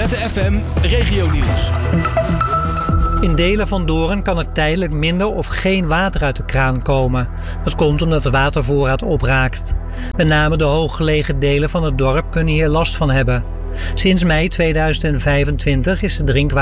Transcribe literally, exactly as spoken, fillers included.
Z F M Regionieuws. In delen van Doorn kan er tijdelijk minder of geen water uit de kraan komen. Dat komt omdat de watervoorraad opraakt. Met name de hooggelegen delen van het dorp kunnen hier last van hebben. Sinds mei tweeduizend vijfentwintig is de drinkwater